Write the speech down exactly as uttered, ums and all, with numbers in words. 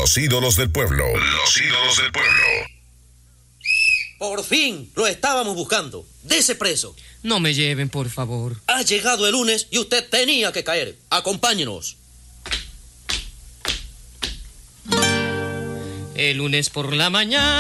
Los ídolos del pueblo. Los ídolos del pueblo. Por fin, lo estábamos buscando. Dese preso. No me lleven, por favor. Ha llegado el lunes y usted tenía que caer. Acompáñenos. El lunes por la mañana.